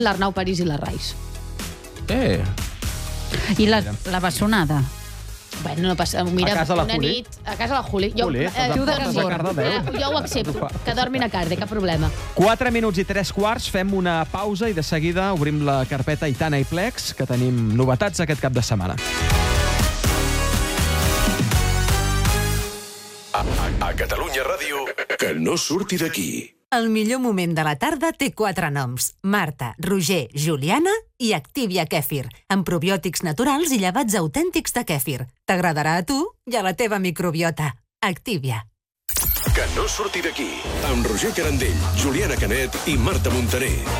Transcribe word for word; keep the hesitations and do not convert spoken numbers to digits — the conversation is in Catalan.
l'Arnau París i la Rais. Eh. I la, la bessonada? Bueno, no passa... Mira, A casa la una Juli? nit, a casa la Juli. Jo, Juli, eh, estàs tu de a Cardedeu. Cardedeu. Eh, jo ho accepto, que dormin a Cardedeu, cap problema. quatre minuts i tres quarts, fem una pausa i de seguida obrim la carpeta Aitana i Plex, que tenim novetats aquest cap de setmana. A, a, a Catalunya Ràdio, que no surti d'aquí. El millor moment de la tarda té quatre noms. Marta, Roger, Juliana i Activia Kèfir, amb probiòtics naturals i llevats autèntics de kèfir. T'agradarà a tu i a la teva microbiota. Activia. Que no surti d'aquí, amb Roger Carandell, Juliana Canet i Marta Montaner.